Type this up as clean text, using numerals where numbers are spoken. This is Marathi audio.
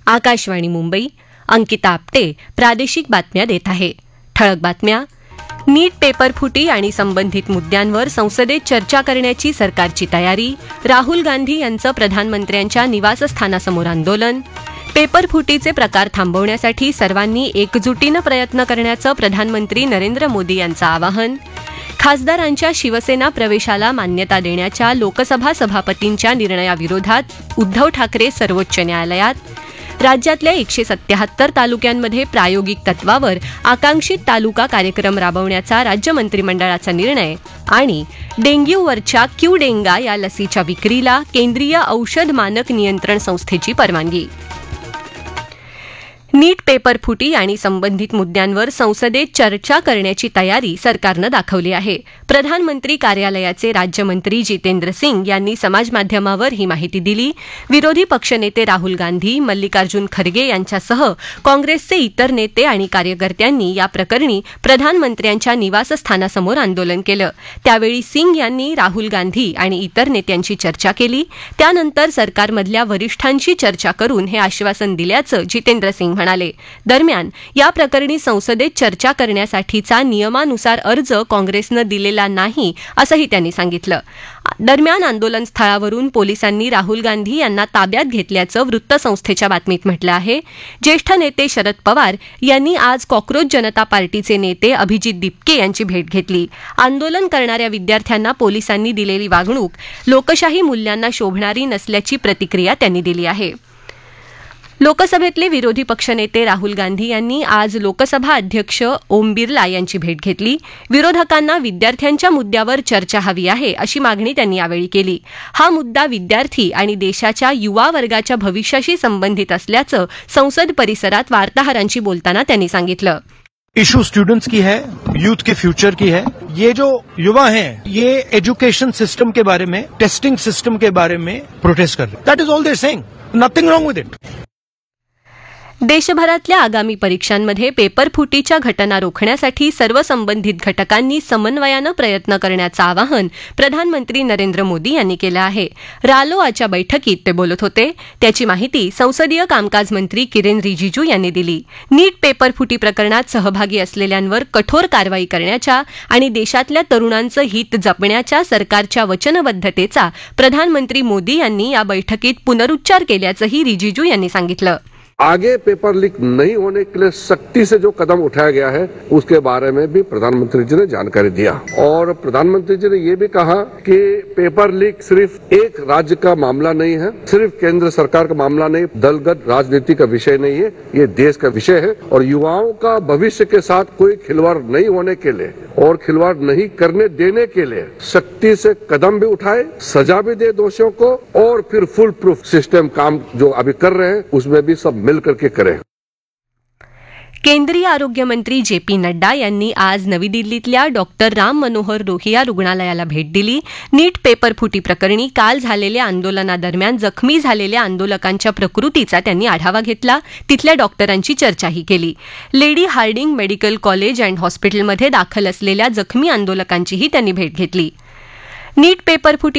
आकाशवाणी मुंबई. अंकिता आपटे प्रादेशिक बातम्या देत आहे. ठळक बातम्या. नीट पेपरफुटी आणि संबंधित मुद्द्यांवर संसदेत चर्चा करण्याची सरकारची तयारी. राहुल गांधी यांचं प्रधानमंत्र्यांच्या निवासस्थानासमोर आंदोलन. पेपरफुटीचे प्रकार थांबवण्यासाठी सर्वांनी एकजुटीनं प्रयत्न करण्याचं प्रधानमंत्री नरेंद्र मोदी यांचं आवाहन. खासदारांच्या शिवसेना प्रवेशाला मान्यता देण्याच्या लोकसभा सभापतींच्या निर्णयाविरोधात उद्धव ठाकरे सर्वोच्च न्यायालयात. राज्यातल्या 177 तालुक्यांमध्ये प्रायोगिक तत्वावर आकांक्षित तालुका कार्यक्रम राबवण्याचा राज्य मंत्रिमंडळाचा निर्णय. आणि डेंग्यूवरच्या क्यूडेंगा या लसीच्या विक्रीला केंद्रीय औषध मानक नियंत्रण संस्थेची परवानगी. नीट पेपरफुटी आणि संबंधित मुद्द्यांवर संसदेत चर्चा करण्याची तयारी सरकारनं दाखवली आहे. प्रधानमंत्री कार्यालयाचे राज्यमंत्री जितेंद्र सिंग यांनी समाजमाध्यमावर ही माहिती दिली. विरोधी पक्षनेते राहुल गांधी, मल्लिकार्जुन खरगे यांच्यासह काँग्रेसचे इतर नेते आणि कार्यकर्त्यांनी या प्रकरणी प्रधानमंत्र्यांच्या निवासस्थानासमोर आंदोलन केलं. त्यावेळी सिंग यांनी राहुल गांधी आणि इतर नेत्यांशी चर्चा केली. त्यानंतर सरकारमधल्या वरिष्ठांशी चर्चा करून हे आश्वासन दिल्याचं जितेंद्र सिंग म्हणाले. दरम्यान या प्रकरणी संसदेत चर्चा करण्यासाठीचा नियमानुसार अर्ज काँग्रेसनं दिलेला नाही असंही त्यांनी सांगितलं. दरम्यान आंदोलनस्थळावरून पोलिसांनी राहुल गांधी यांना ताब्यात घेतल्याचं वृत्तसंस्थेच्या बातमीत म्हटलं आहे. ज्येष्ठ नेते शरद पवार यांनी आज कॉक्रोच जनता पार्टीचे नेते अभिजित दिपके यांची भेट घेतली. आंदोलन करणाऱ्या विद्यार्थ्यांना पोलिसांनी दिलेली वागणूक लोकशाही मूल्यांना शोभणारी नसल्याची प्रतिक्रिया त्यांनी दिली आहे. लोकसभेतले विरोधी पक्षनेते राहुल गांधी यांनी आज लोकसभा अध्यक्ष ओम बिर्ला यांची भेट घेतली. विरोधकांना विद्यार्थ्यांच्या मुद्द्यावर चर्चा हवी आहे अशी मागणी त्यांनी यावेळी केली. हा मुद्दा विद्यार्थी आणि देशाच्या युवा वर्गाच्या भविष्याशी संबंधित असल्याचं संसद परिसरात वार्ताहरांशी बोलताना त्यांनी सांगितलं. इशू स्टूडेंट्स की है, यूथ के फ्यूचर की है. ये जो युवा हैं, ये एजुकेशन सिस्टम के बारे में, टेस्टिंग सिस्टम के बारे में प्रोटेस्ट कर रहे. That is all they are saying. Nothing wrong विद इट. देशभरातल्या आगामी परीक्षांमध्ये पेपरफुटीच्या घटना रोखण्यासाठी सर्व संबंधित घटकांनी समन्वयानं प्रयत्न करण्याचं आवाहन प्रधानमंत्री नरेंद्र मोदी यांनी केलं आहे. रालोआच्या बैठकीत ते बोलत होते. त्याची माहिती संसदीय कामकाज मंत्री किरेन रिजिजू यांनी दिली. नीट पेपरफुटी प्रकरणात सहभागी असलेल्यांवर कठोर कारवाई करण्याच्या आणि देशातल्या तरुणांचं हित जपण्याच्या सरकारच्या वचनबद्धतेचा प्रधानमंत्री मोदी यांनी या बैठकीत पुनरुच्चार केल्याचंही रिजिजू यांनी सांगितलं. आगे पेपर लीक नहीं होने के लिए सख्ती से जो कदम उठाया गया है उसके बारे में भी प्रधानमंत्री जी ने जानकारी दिया. और प्रधानमंत्री जी ने ये भी कहा कि पेपर लीक सिर्फ एक राज्य का मामला नहीं है, सिर्फ केंद्र सरकार का मामला नहीं, दलगत राजनीति का विषय नहीं है, ये देश का विषय है. और युवाओं का भविष्य के साथ कोई खिलवाड़ नहीं होने के लिए और खिलवाड़ नहीं करने देने के लिए सख्ती से कदम भी उठाए, सजा भी दे दोषियों को, और फिर फुल प्रूफ सिस्टम काम जो अभी कर रहे हैं उसमें भी सब मिलकर के करें. केंद्रीय आरोग्य मंत्री जे.पी. नड्डा यांनी आज नवी दिल्लीतल्या डॉक्टर राम मनोहर लोहिया रुग्णालयाला भेट दिली. नीट पेपरफुटी प्रकरणी काल झालेल्या आंदोलनादरम्यान जखमी झालेल्या आंदोलकांच्या प्रकृतीचा त्यांनी आढावा घेतला. तिथल्या डॉक्टरांची चर्चाही केली. Lady Hardinge medical college and हॉस्पिटलमध्ये दाखल असलेल्या जखमी आंदोलकांचीही त्यांनी भेट घेतली. नीट पेपरफुटी